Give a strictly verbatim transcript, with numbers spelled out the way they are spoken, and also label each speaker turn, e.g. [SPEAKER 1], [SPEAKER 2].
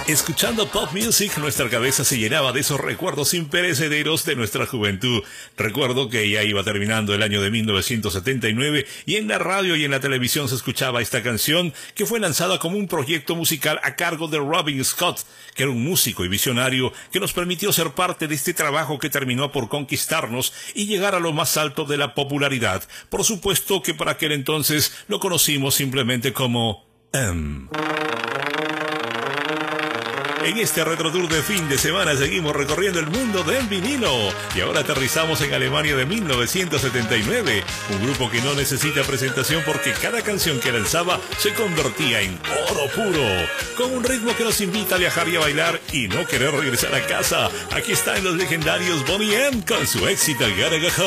[SPEAKER 1] Escuchando pop music, nuestra cabeza se llenaba de esos recuerdos imperecederos de nuestra juventud. Recuerdo que ya iba terminando el año de mil novecientos setenta y nueve y en la radio y en la televisión se escuchaba esta canción que fue lanzada como un proyecto musical a cargo de Robin Scott, que era un músico y visionario que nos permitió ser parte de este trabajo que terminó por conquistarnos y llegar a lo más alto de la popularidad. Por supuesto que para aquel entonces lo conocimos simplemente como M. En este retrotour de fin de semana seguimos recorriendo el mundo del vinilo y ahora aterrizamos en Alemania de mil novecientos setenta y nueve, un grupo que no necesita presentación porque cada canción que lanzaba se convertía en oro puro, con un ritmo que nos invita a viajar y a bailar y no querer regresar a casa. Aquí están los legendarios Boney M con su éxito Gotta Go Home.